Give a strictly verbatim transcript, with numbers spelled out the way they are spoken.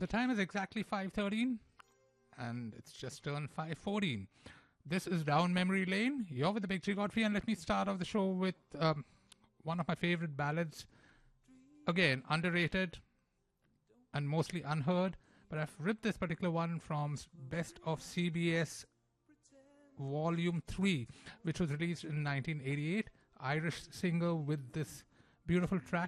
The time is exactly five thirteen, and it's just turned five fourteen. This is Down Memory Lane. You're with the Big Tree Godfrey, and let me start off the show with um, one of my favorite ballads. Again, underrated and mostly unheard, but I've ripped this particular one from Best of C B S Volume three, which was released in nineteen eighty-eight. Irish singer with this beautiful track